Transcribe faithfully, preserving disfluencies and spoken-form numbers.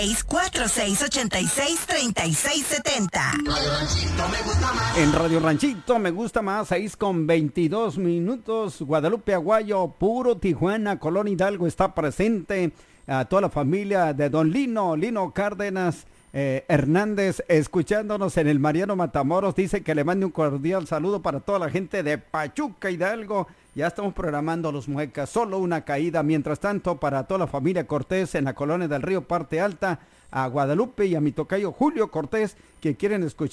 cuatro seis ocho seis, tres seis siete cero. Radio Ranchito me gusta más. En Radio Ranchito me gusta más, seis con veintidós minutos. Guadalupe Aguayo, puro Tijuana, Colón Hidalgo está presente. A toda la familia de don Lino, Lino Cárdenas eh, Hernández, escuchándonos en el Mariano Matamoros. Dice que le mande un cordial saludo para toda la gente de Pachuca, Hidalgo. Ya estamos programando los Muecas, solo una caída. Mientras tanto, para toda la familia Cortés en la colonia del Río Parte Alta, a Guadalupe y a mi tocayo Julio Cortés, que quieren escuchar